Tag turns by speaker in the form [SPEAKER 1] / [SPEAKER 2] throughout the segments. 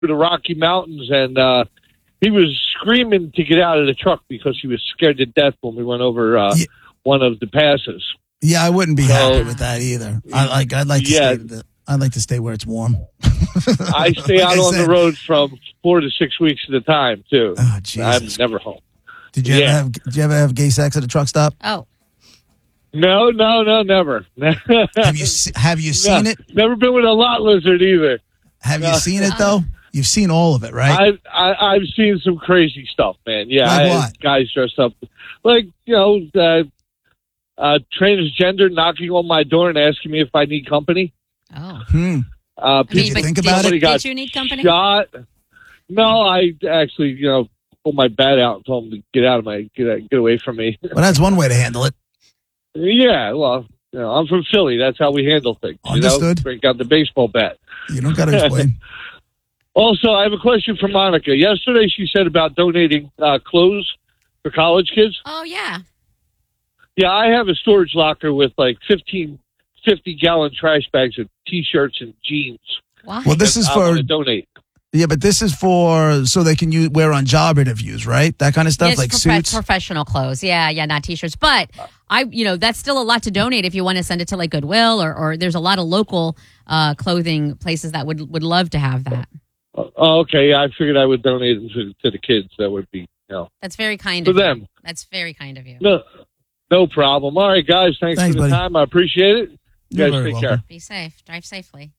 [SPEAKER 1] the Rocky Mountains, and he was screaming to get out of the truck because he was scared to death when we went over one of the passes.
[SPEAKER 2] Yeah, I wouldn't be happy with that either. I'd like to stay where it's warm.
[SPEAKER 1] I stay out on the road from 4 to 6 weeks at a time too.
[SPEAKER 2] Oh, Jesus.
[SPEAKER 1] I'm never home.
[SPEAKER 2] Did you ever have gay sex at a truck stop?
[SPEAKER 3] Oh.
[SPEAKER 1] No, never.
[SPEAKER 2] Have you seen it?
[SPEAKER 1] Never been with a lot lizard either.
[SPEAKER 2] Have you seen it though? You've seen all of it, right?
[SPEAKER 1] I've seen some crazy stuff, man. Yeah,
[SPEAKER 2] like what?
[SPEAKER 1] Guys dressed up like transgender knocking on my door and asking me if I need company.
[SPEAKER 3] Oh.
[SPEAKER 2] Did you think about it?
[SPEAKER 3] Did you need company?
[SPEAKER 1] Shot. No, I actually pulled my bat out and told him to get away from me.
[SPEAKER 2] Well, that's one way to handle it.
[SPEAKER 1] Yeah, well, I'm from Philly. That's how we handle things.
[SPEAKER 2] Understood.
[SPEAKER 1] Break out the baseball bat.
[SPEAKER 2] You don't got to explain.
[SPEAKER 1] Also, I have a question for Monica. Yesterday, she said about donating clothes for college kids.
[SPEAKER 3] Oh, yeah.
[SPEAKER 1] Yeah, I have a storage locker with like 50-gallon trash bags of T-shirts and jeans.
[SPEAKER 3] Why?
[SPEAKER 2] Well, this is
[SPEAKER 1] I
[SPEAKER 2] for
[SPEAKER 1] want to donate.
[SPEAKER 2] Yeah, but this is for so they can wear on job interviews, right? That kind of stuff, like suits,
[SPEAKER 3] professional clothes. Yeah, not T-shirts. But that's still a lot to donate if you want to send it to like Goodwill or there's a lot of local clothing places that would love to have that.
[SPEAKER 1] Okay, yeah, I figured I would donate them to the kids. That would be,
[SPEAKER 3] That's very kind
[SPEAKER 1] for
[SPEAKER 3] of
[SPEAKER 1] them.
[SPEAKER 3] You. That's very kind of you.
[SPEAKER 1] No problem. All right, guys, thanks for the
[SPEAKER 2] buddy.
[SPEAKER 1] time. I appreciate it. You guys take care.
[SPEAKER 3] Be safe. Drive safely.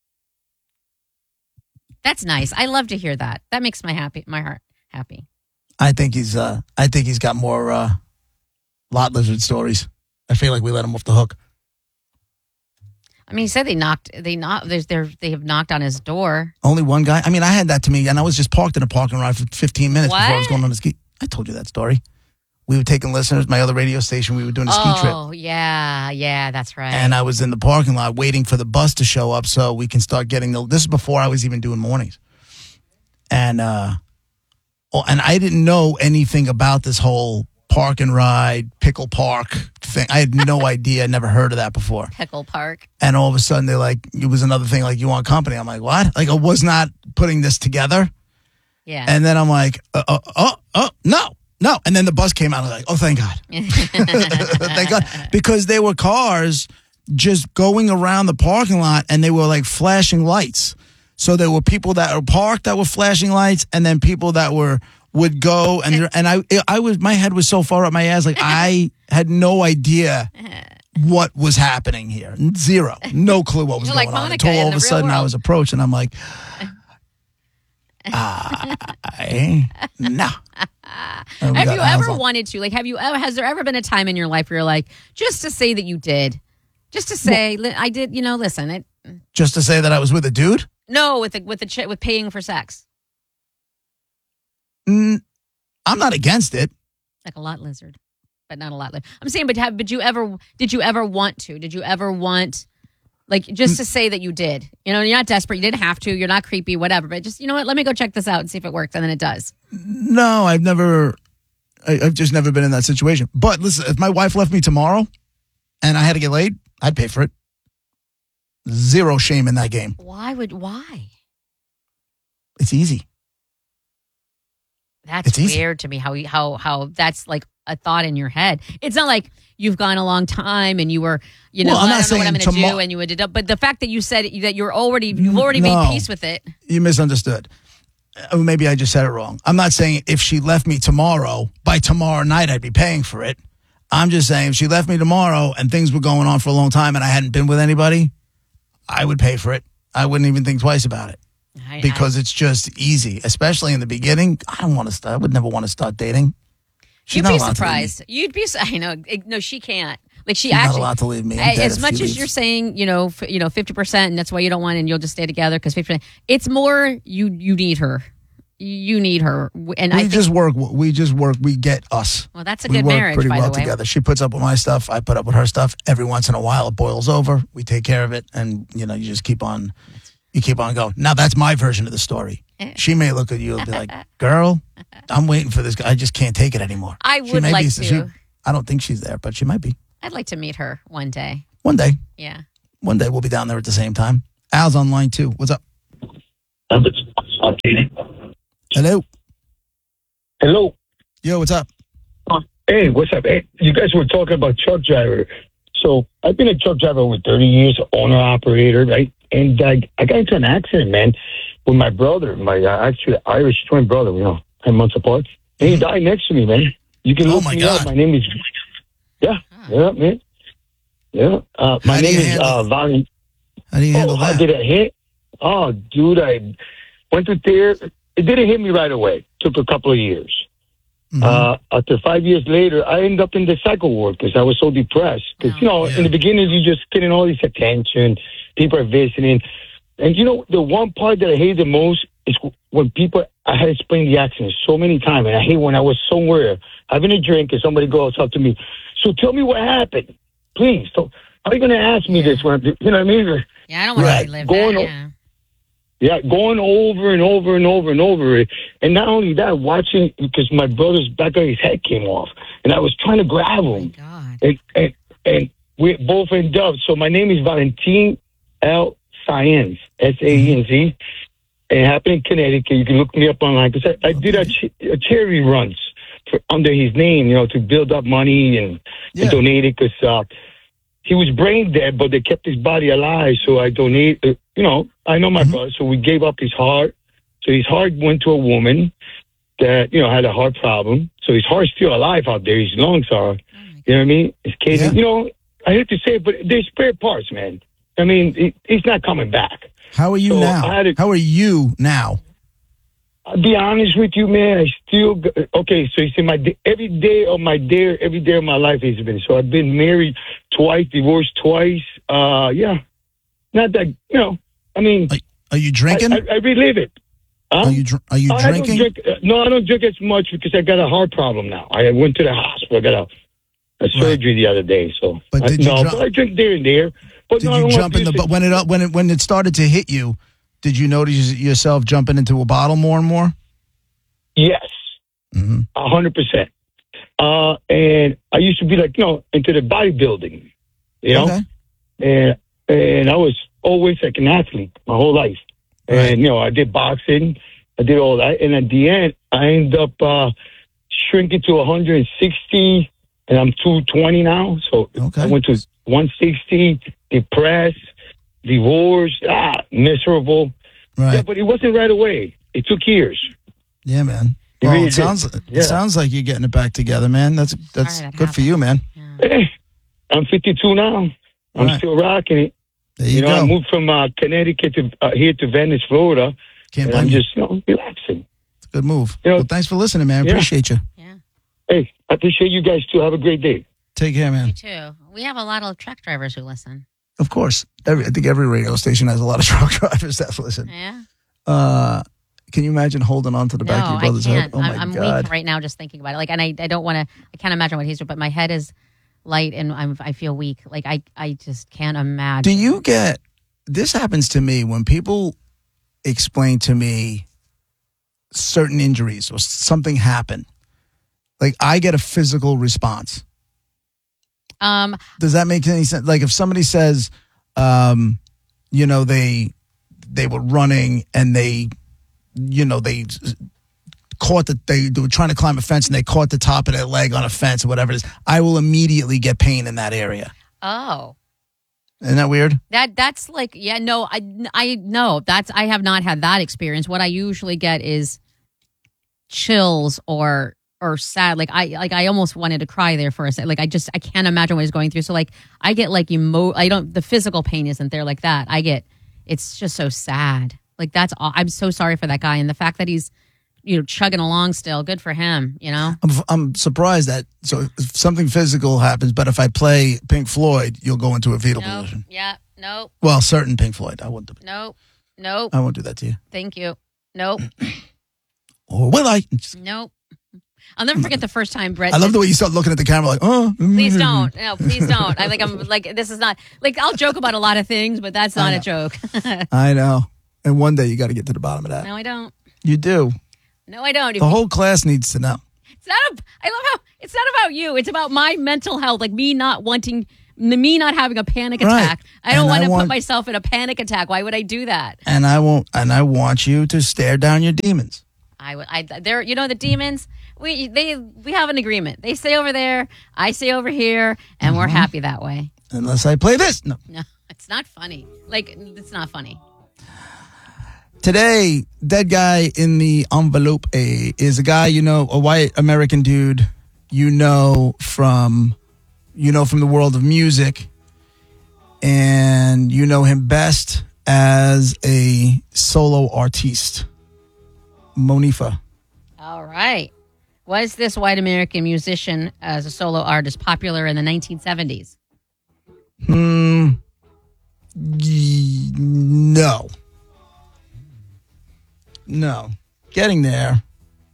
[SPEAKER 3] That's nice. I love to hear that. That makes my heart happy.
[SPEAKER 2] I think he's got more lot lizard stories. I feel like we let him off the hook.
[SPEAKER 3] I mean, he said they have knocked on his door.
[SPEAKER 2] Only one guy? I mean, I had that to me, and I was just parked in a parking lot for 15 minutes before I was going on a ski. I told you that story. We were taking listeners, my other radio station, we were doing a ski trip.
[SPEAKER 3] Oh, yeah, that's right.
[SPEAKER 2] And I was in the parking lot waiting for the bus to show up so we can start getting this is before I was even doing mornings. And and I didn't know anything about this whole park and ride, pickle park thing. I had no idea. I'd never heard of that before.
[SPEAKER 3] Pickle park.
[SPEAKER 2] And all of a sudden, it was another thing like, you want company? I'm like, what? Like, I was not putting this together.
[SPEAKER 3] Yeah.
[SPEAKER 2] And then I'm like, no. And then the bus came out. I was like, oh, thank God. Thank God. Because there were cars just going around the parking lot and they were like flashing lights. So there were people that were parked that were flashing lights and then people that would go and I was, my head was so far up my ass. Like I had no idea what was happening here. Zero. No clue what was going on.
[SPEAKER 3] Monica
[SPEAKER 2] Until all of a sudden
[SPEAKER 3] world.
[SPEAKER 2] I was approached and I'm like, no.
[SPEAKER 3] Have you ever wanted to? Like, has there ever been a time in your life where you're like, just to say that you did? Just to say, I did, listen.
[SPEAKER 2] Just to say that I was with a dude?
[SPEAKER 3] No, with paying for sex.
[SPEAKER 2] I'm not against it.
[SPEAKER 3] Like a lot lizard, but not a lot lizard. I'm saying, but did you ever want to? Did you ever want, like, just to say that you did? You're not desperate. You didn't have to. You're not creepy, whatever. But just, let me go check this out and see if it works. And then it does.
[SPEAKER 2] No, I've just never been in that situation. But listen, if my wife left me tomorrow and I had to get laid, I'd pay for it. Zero shame in that game.
[SPEAKER 3] Why?
[SPEAKER 2] It's easy.
[SPEAKER 3] That's weird to me how that's like a thought in your head. It's not like you've gone a long time and you were, I don't know what I'm going to do and you ended up. But the fact that you said that you've already made peace with it.
[SPEAKER 2] You misunderstood. Maybe I just said it wrong. I'm not saying if she left me tomorrow, by tomorrow night I'd be paying for it. I'm just saying if she left me tomorrow and things were going on for a long time and I hadn't been with anybody, I would pay for it. I wouldn't even think twice about it. Because it's just easy, especially in the beginning. I would never want to start dating.
[SPEAKER 3] You'd be surprised. I know. No, she can't. Like she's actually
[SPEAKER 2] not allowed to leave me.
[SPEAKER 3] As much as you're saying, 50%, and that's why you don't want, and you'll just stay together because 50%. It's more you need her. You need her, and we just work. We get us. Well, that's a good marriage.
[SPEAKER 2] We work pretty well
[SPEAKER 3] the way.
[SPEAKER 2] together. She puts up with my stuff. I put up with her stuff. Every once in a while, it boils over. We take care of it, and you just keep on. You keep on going. Now, that's my version of the story. She may look at you and be like, girl, I'm waiting for this guy. I just can't take it anymore.
[SPEAKER 3] I would like to.
[SPEAKER 2] I don't think she's there, but she might be.
[SPEAKER 3] I'd like to meet her one day.
[SPEAKER 2] One day.
[SPEAKER 3] Yeah.
[SPEAKER 2] One day we'll be down there at the same time. Al's on line 2. What's up? Hello.
[SPEAKER 4] Hello.
[SPEAKER 2] Yo, what's up?
[SPEAKER 4] Hey, what's up? Hey, you guys were talking about truck driver. So I've been a truck driver over 30 years, owner operator, right? And I got into an accident, man, with my brother, my actually Irish twin brother, 10 months apart. And he died next to me, man. You can look me up. My name is, man. Yeah. My name is Valen.
[SPEAKER 2] How do you handle that?
[SPEAKER 4] Did it hit? Oh, dude, I went through there. It didn't hit me right away. Took a couple of years. After 5 years later, I ended up in the cycle ward because I was so depressed. Because, in the beginning, you're just getting all this attention. People are visiting. And, the one part that I hate the most is when people, I had explained the accident so many times. And I hate when I was somewhere having a drink and somebody goes up to me. So tell me what happened. Please. So, how are you going to ask me this when, you know what I mean?
[SPEAKER 3] Yeah, I don't want to relive that.
[SPEAKER 4] Yeah, going over and over and over and over it. And not only that, watching, because my brother's back of his head came off. And I was trying to grab him.
[SPEAKER 3] Oh my
[SPEAKER 4] God. And we both ended up. So my name is Valentin L. Saenz, S-A-E-N-Z. It happened in Connecticut. You can look me up online. Because I did a charity runs under his name, to build up money and donate it. Because he was brain dead, but they kept his body alive. So I donated, I know my brother. So we gave up his heart. So his heart went to a woman that, had a heart problem. So his heart's still alive out there. His lungs are, you know what I mean? His kidney, I hate to say it, but there's spare parts, man. I mean, he's not coming back.
[SPEAKER 2] How are you now? How are you now?
[SPEAKER 4] I'll be honest with you, man. I still okay. So you see, every day of my life has been. So I've been married twice, divorced twice. Not that I mean,
[SPEAKER 2] are you drinking?
[SPEAKER 4] I relive it. Huh?
[SPEAKER 2] Are you drinking?
[SPEAKER 4] I don't drink, no, I don't drink as much because I got a heart problem now. I went to the hospital. I got a surgery the other day. So,
[SPEAKER 2] but
[SPEAKER 4] I drink there and there. But
[SPEAKER 2] did you jump in but when it started to hit you? Did you notice yourself jumping into a bottle more and more?
[SPEAKER 4] Yes, 100%. And I used to be into the bodybuilding, and I was always like an athlete my whole life. And, I did boxing, I did all that. And at the end, I ended up shrinking to 160, and I'm 220 now. So I went to 160, depressed, divorced, miserable.
[SPEAKER 2] Right.
[SPEAKER 4] Yeah, but it wasn't right away. It took years.
[SPEAKER 2] Yeah, man. Well, it sounds like you're getting it back together, man. That's good for you, man.
[SPEAKER 4] Yeah. Hey, I'm 52 now. I'm still rocking it.
[SPEAKER 2] There you go.
[SPEAKER 4] I moved from Connecticut to here to Venice, Florida.
[SPEAKER 2] Can't
[SPEAKER 4] I'm
[SPEAKER 2] blame
[SPEAKER 4] just relaxing.
[SPEAKER 2] It's a good move. Well, thanks for listening, man. Appreciate you.
[SPEAKER 3] Yeah.
[SPEAKER 4] Hey, I appreciate you guys too. Have a great day.
[SPEAKER 2] Take care, man.
[SPEAKER 3] You too. We have a lot of truck drivers who listen.
[SPEAKER 2] Of course. I think every radio station has a lot of truck drivers that listen.
[SPEAKER 3] Yeah.
[SPEAKER 2] Can you imagine holding on to the back of your brother's head? Oh, my
[SPEAKER 3] I'm
[SPEAKER 2] God.
[SPEAKER 3] weak right now just thinking about it. And I don't want to, I can't imagine what he's doing, but my head is light and I feel weak. I just can't imagine.
[SPEAKER 2] Do you get, this happens to me when people explain to me certain injuries or something happened. I get a physical response. Does that make any sense? If somebody says, they were running and they caught they were trying to climb a fence and they caught the top of their leg on a fence or whatever it is, I will immediately get pain in that area.
[SPEAKER 3] Oh.
[SPEAKER 2] Isn't that weird?
[SPEAKER 3] That's I know. I have not had that experience. What I usually get is chills or sad. I almost wanted to cry there for a second. I can't imagine what he's going through. So I get the physical pain isn't there like that. It's just so sad. That's all. I'm so sorry for that guy. And the fact that he's, chugging along still, good for him,
[SPEAKER 2] I'm surprised that, so if something physical happens, but if I play Pink Floyd, you'll go into a fetal position.
[SPEAKER 3] Yeah, nope.
[SPEAKER 2] Well, certain Pink Floyd, I wouldn't.
[SPEAKER 3] Nope.
[SPEAKER 2] I won't do that to you.
[SPEAKER 3] Thank you. Nope.
[SPEAKER 2] Or will I?
[SPEAKER 3] Nope. I'll never forget the first time Brett.
[SPEAKER 2] I love the way you start looking at the camera oh.
[SPEAKER 3] Please don't. No, please don't. This is not, I'll joke about a lot of things, but that's not a joke.
[SPEAKER 2] I know. And one day you got to get to the bottom of that.
[SPEAKER 3] No, I don't.
[SPEAKER 2] You do.
[SPEAKER 3] No, I don't.
[SPEAKER 2] The whole class needs to know.
[SPEAKER 3] I love how it's not about you. It's about my mental health. Me not wanting me not having a panic
[SPEAKER 2] Right.
[SPEAKER 3] attack. I don't
[SPEAKER 2] And
[SPEAKER 3] want to put myself in a panic attack. Why would I do that?
[SPEAKER 2] And I want you to stare down your demons.
[SPEAKER 3] They're, the demons. We have an agreement. They stay over there. I stay over here, and we're happy that way.
[SPEAKER 2] Unless I play this. No.
[SPEAKER 3] It's not funny. It's not funny.
[SPEAKER 2] Today, dead guy in the envelope is a guy, a white American dude, from the world of music, and you know him best as a solo artiste, Monifa.
[SPEAKER 3] All right. Was this white American musician as a solo artist popular in the 1970s?
[SPEAKER 2] No. Getting there.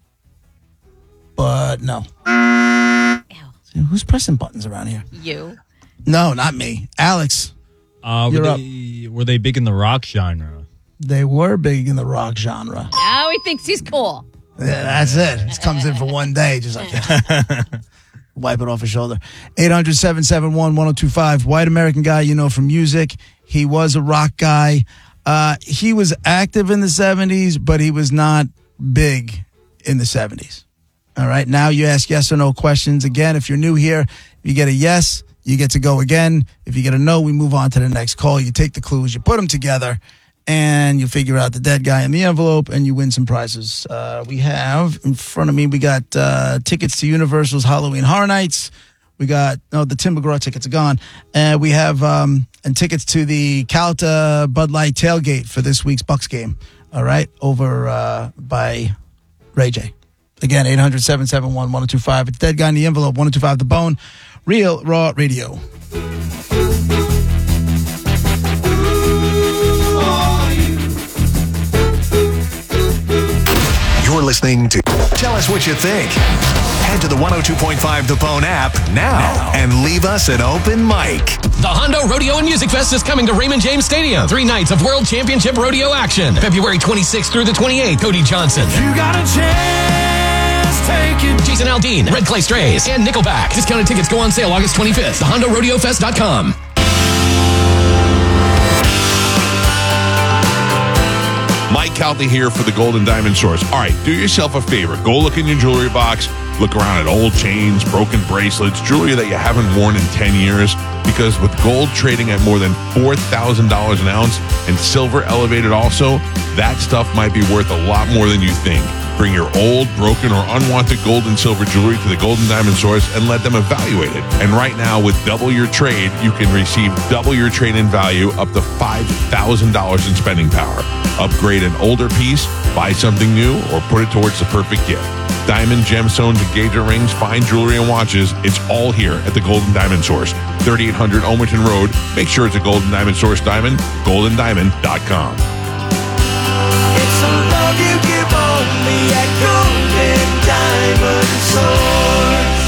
[SPEAKER 2] But no.
[SPEAKER 3] Ew.
[SPEAKER 2] Who's pressing buttons around here?
[SPEAKER 3] You.
[SPEAKER 2] No, not me. Alex.
[SPEAKER 5] Were they big in the rock genre?
[SPEAKER 2] They were big in the rock genre.
[SPEAKER 3] Now he thinks he's cool.
[SPEAKER 2] Yeah, that's it. Just comes in for one day, just like wipe it off his shoulder. 800-771-1025. White American guy, from music. He was a rock guy. He was active in the 70s, but he was not big in the 70s. All right. Now you ask yes or no questions. Again, if you're new here, you get a yes, you get to go again. If you get a no, we move on to the next call. You take the clues, you put them together, and you figure out the dead guy in the envelope, and you win some prizes. We have in front of me, we got tickets to Universal's Halloween Horror Nights. We got, the Tim McGraw tickets are gone. We have and tickets to the Calta Bud Light tailgate for this week's Bucks game. All right, over by Ray J. Again, 800-771-1025. It's Dead Guy in the Envelope, 1025 The Bone. Real Raw Radio.
[SPEAKER 6] You're listening to Tell Us What You Think. Head to the 102.5 The Bone app now and leave us an open mic.
[SPEAKER 7] The Hondo Rodeo and Music Fest is coming to Raymond James Stadium. 3 nights of World Championship Rodeo action. February 26th through the 28th. Cody Johnson.
[SPEAKER 8] You got a chance, take it.
[SPEAKER 7] Jason Aldean, Red Clay Strays, and Nickelback. Discounted tickets go on sale August 25th. TheHondoRodeoFest.com.
[SPEAKER 9] Mike Calta here for the Golden Diamond Source. All right, do yourself a favor. Go look in your jewelry box. Look around at old chains, broken bracelets, jewelry that you haven't worn in 10 years. Because with gold trading at more than $4,000 an ounce and silver elevated also, that stuff might be worth a lot more than you think. Bring your old, broken, or unwanted gold and silver jewelry to the Golden Diamond Source and let them evaluate it. And right now, with double your trade, you can receive double your trade-in value up to $5,000 in spending power. Upgrade an older piece, buy something new, or put it towards the perfect gift. Diamond, gemstones, engagement rings, fine jewelry, and watches, it's all here at the Golden Diamond Source. 3800 Omerton Road. Make sure it's a Golden Diamond Source diamond, goldendiamond.com.
[SPEAKER 8] It's a love you give only at Golden Diamond Source.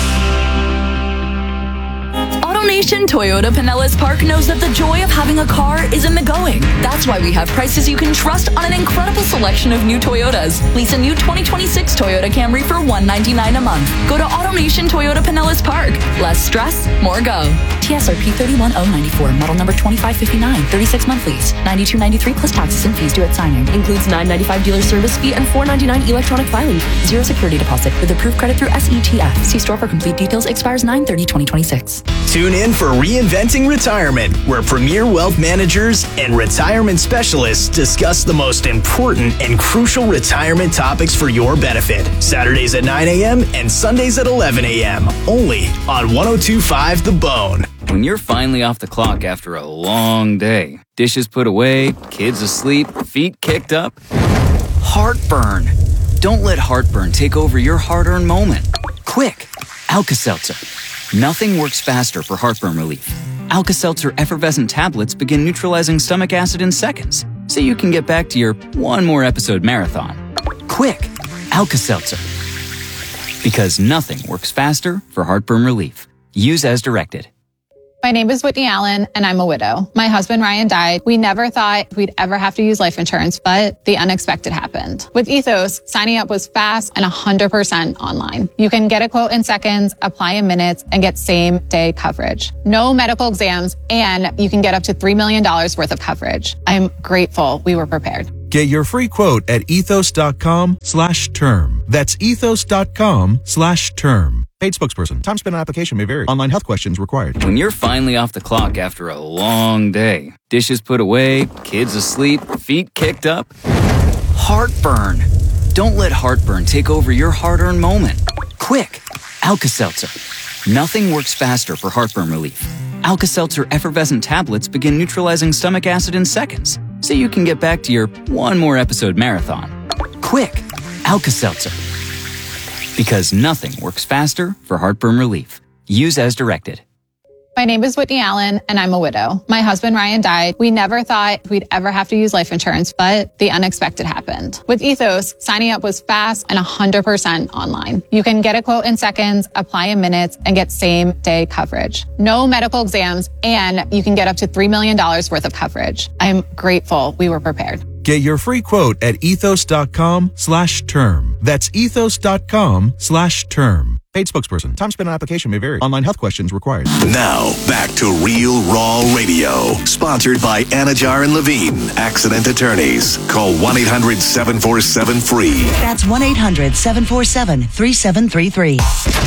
[SPEAKER 10] AutoNation Toyota Pinellas Park knows that the joy of having a car is in the going. That's why we have prices you can trust on an incredible selection of new Toyotas. Lease a new 2026 Toyota Camry for $199 a month. Go to AutoNation Toyota Pinellas Park. Less stress, more go. TSRP 31094, model number 2559, 36-month lease, $92.93 plus taxes and fees due at signing. Includes $9.95 dealer service fee and $4.99 electronic filing. Zero security deposit with approved credit through SETF. See store for complete details. Expires 9/30/2026.
[SPEAKER 11] Tune in for Reinventing Retirement, where premier wealth managers and retirement specialists discuss the most important and crucial retirement topics for your benefit. Saturdays at 9 a.m. and Sundays at 11 a.m. Only on 102.5 The Bone.
[SPEAKER 12] When you're finally off the clock after a long day, dishes put away, kids asleep, feet kicked up, heartburn. Don't let heartburn take over your hard-earned moment. Quick, Alka-Seltzer. Nothing works faster for heartburn relief. Alka-Seltzer effervescent tablets begin neutralizing stomach acid in seconds, so you can get back to your one more episode marathon. Quick, Alka-Seltzer. Because nothing works faster for heartburn relief. Use as directed.
[SPEAKER 13] My name is Whitney Allen, and I'm a widow. My husband, Ryan, died. We never thought we'd ever have to use life insurance, but the unexpected happened. With Ethos, signing up was fast and 100% online. You can get a quote in seconds, apply in minutes, and get same-day coverage. No medical exams, and you can get up to $3 million worth of coverage. I'm grateful we were prepared.
[SPEAKER 14] Get your free quote at ethos.com/term. That's ethos.com/term. Paid spokesperson. Time spent on application may vary. Online health questions required.
[SPEAKER 12] When you're finally off the clock after a long day, dishes put away, kids asleep, feet kicked up, heartburn. Don't let heartburn take over your hard-earned moment. Quick, Alka-Seltzer. Nothing works faster for heartburn relief. Alka-Seltzer effervescent tablets begin neutralizing stomach acid in seconds, so you can get back to your one more episode marathon. Quick, Alka-Seltzer. Because nothing works faster for heartburn relief. Use as directed.
[SPEAKER 13] My name is Whitney Allen, and I'm a widow. My husband, Ryan, died. We never thought we'd ever have to use life insurance, but the unexpected happened. With Ethos, signing up was fast and 100% online. You can get a quote in seconds, apply in minutes, and get same-day coverage. No medical exams, and you can get up to $3 million worth of coverage. I'm grateful we were prepared.
[SPEAKER 14] Get your free quote at ethos.com/term. That's ethos.com/term. Paid spokesperson. Time spent on application may vary. Online health questions required.
[SPEAKER 6] Now, back to Real Raw Radio. Sponsored by Anajar and Levine, accident attorneys. Call 1-800-747-FREE.
[SPEAKER 15] That's 1-800-747-3733.